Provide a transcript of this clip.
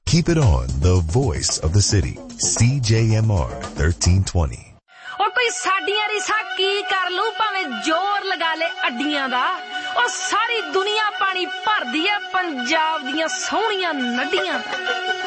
Keep it on the voice of the city. CJMR 1320. ਉਹ ਕੋਈ ਸਾਡੀਆਂ ਰਿਸਾਂ ਕੀ ਕਰ ਲੂ ਭਾਵੇਂ ਜ਼ੋਰ ਲਗਾ ਲੈ ਅੱਡੀਆਂ ਦਾ ਉਹ ਸਾਰੀ ਦੁਨੀਆ ਪਾਣੀ ਭਰਦੀ ਐ ਪੰਜਾਬ ਦੀਆਂ ਸੋਹਣੀਆਂ ਨੱਡੀਆਂ ਦਾ